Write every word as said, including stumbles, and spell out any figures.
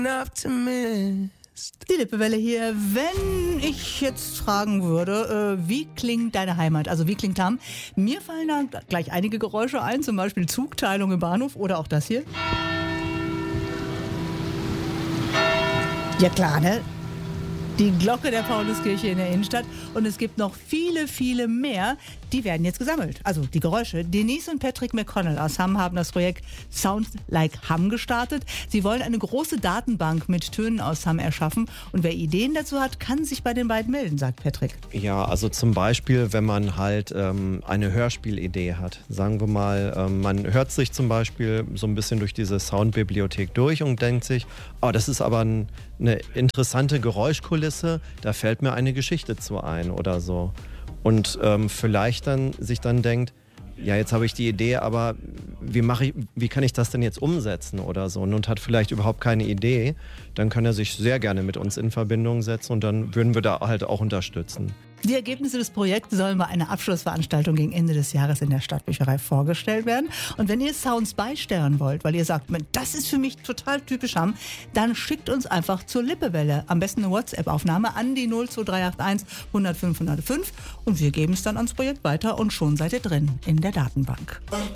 Die Lippewelle hier. Wenn ich jetzt fragen würde, äh, wie klingt deine Heimat, also wie klingt Hamm? Mir fallen da gleich einige Geräusche ein, zum Beispiel Zugteilung im Bahnhof oder auch das hier. Ja klar, ne? Die Glocke der Pauluskirche in der Innenstadt. Und es gibt noch viele, viele mehr. Die werden jetzt gesammelt. Also die Geräusche. Denise und Patrick McConnell aus Hamm haben das Projekt Sounds Like Hamm gestartet. Sie wollen eine große Datenbank mit Tönen aus Hamm erschaffen. Und wer Ideen dazu hat, kann sich bei den beiden melden, sagt Patrick. Ja, also zum Beispiel, wenn man halt ähm, eine Hörspielidee hat. Sagen wir mal, ähm, man hört sich zum Beispiel so ein bisschen durch diese Soundbibliothek durch und denkt sich, oh, das ist aber ein, eine interessante Geräuschkulisse, da fällt mir eine Geschichte zu ein oder so. Und ähm, vielleicht dann sich dann denkt, ja, jetzt habe ich die Idee, aber wie mache ich, wie kann ich das denn jetzt umsetzen oder so? Und hat vielleicht überhaupt keine Idee, dann kann er sich sehr gerne mit uns in Verbindung setzen und dann würden wir da halt auch unterstützen. Die Ergebnisse des Projekts sollen bei einer Abschlussveranstaltung gegen Ende des Jahres in der Stadtbücherei vorgestellt werden. Und wenn ihr Sounds beisteuern wollt, weil ihr sagt, das ist für mich total typisch Hamm, dann schickt uns einfach zur Lippewelle. Am besten eine WhatsApp-Aufnahme an die null zwei drei acht eins hundert fünf hundertfünf und wir geben es dann ans Projekt weiter und schon seid ihr drin in der Datenbank.